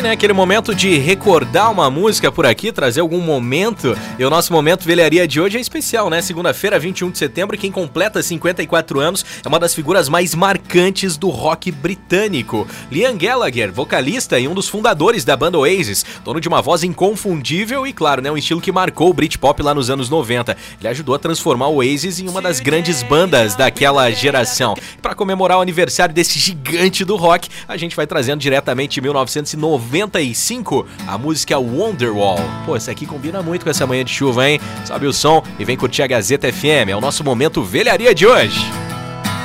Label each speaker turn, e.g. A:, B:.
A: né? Aquele momento de recordar uma música por aqui, trazer algum momento. E o nosso momento velharia de hoje é especial, né? Segunda-feira, 21 de setembro, quem completa 54 anos é uma das figuras mais marcantes do rock britânico. Liam Gallagher, vocalista e um dos fundadores da banda Oasis, dono de uma voz inconfundível e, claro, né? Um estilo que marcou o Britpop lá nos anos 90. Ele ajudou a transformar o Oasis em uma das grandes bandas daquela geração. Para comemorar o aniversário desse gigante do rock, a gente vai trazendo diretamente de 1995 a música Wonderwall. Pô, essa aqui combina muito com essa manhã de chuva, hein? Sobe o som e vem curtir a Gazeta FM. É o nosso momento velharia de hoje.